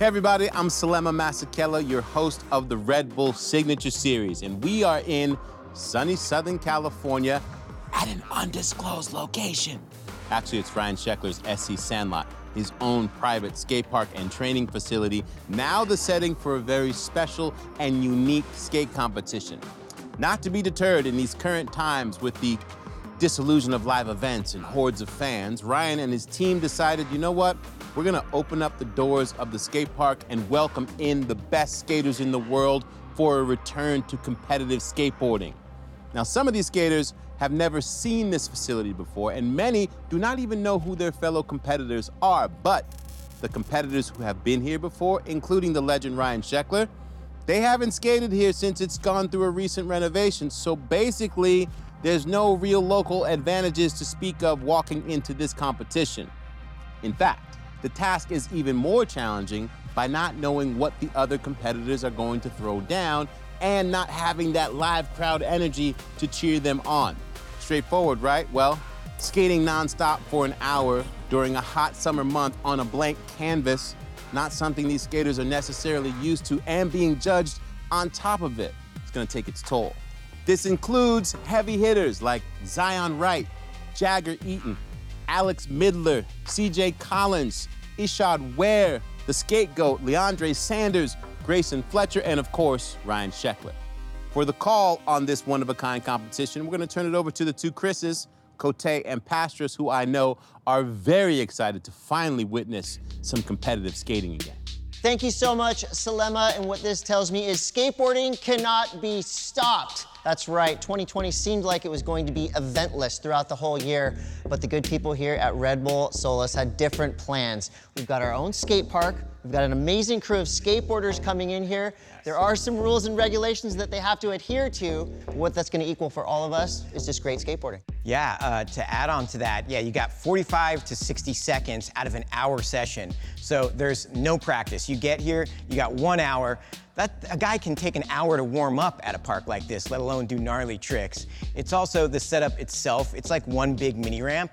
Hey everybody, I'm Salema Masekela, your host of the Red Bull Signature Series, and we are in sunny Southern California at an undisclosed location. Actually, it's Ryan Sheckler's SC Sandlot, his own private skate park and training facility, now the setting for a very special and unique skate competition. Not to be deterred in these current times with the disillusion of live events and hordes of fans, Ryan and his team decided, you know what? We're gonna open up the doors of the skate park and welcome in the best skaters in the world for a return to competitive skateboarding. Now, some of these skaters have never seen this facility before, and many do not even know who their fellow competitors are. But the competitors who have been here before, including the legend Ryan Sheckler, they haven't skated here since it's gone through a recent renovation. So basically, there's no real local advantages to speak of walking into this competition. In fact, the task is even more challenging by not knowing what the other competitors are going to throw down and not having that live crowd energy to cheer them on. Straightforward, right? Well, skating nonstop for an hour during a hot summer month on a blank canvas, not something these skaters are necessarily used to, and being judged on top of it, it's gonna take its toll. This includes heavy hitters like Zion Wright, Jagger Eaton, Alex Midler, CJ Collins, Ishod Ware, the scapegoat, Leandre Sanders, Grayson Fletcher, and of course, Ryan Sheckler. For the call on this one-of-a-kind competition, we're gonna turn it over to the two Chris's, Cote and Pastras, who I know are very excited to finally witness some competitive skating again. Thank you so much, Salema, and what this tells me is skateboarding cannot be stopped. That's right, 2020 seemed like it was going to be eventless throughout the whole year, but the good people here at Red Bull Solis had different plans. We've got our own skate park, we've got an amazing crew of skateboarders coming in here. There are some rules and regulations that they have to adhere to. What that's gonna equal for all of us is just great skateboarding. Yeah, to add on to that, you got 45 to 60 seconds out of an hour session. So there's no practice. You get here, you got 1 hour. A guy can take an hour to warm up at a park like this, let alone do gnarly tricks. It's also the setup itself. It's like one big mini ramp.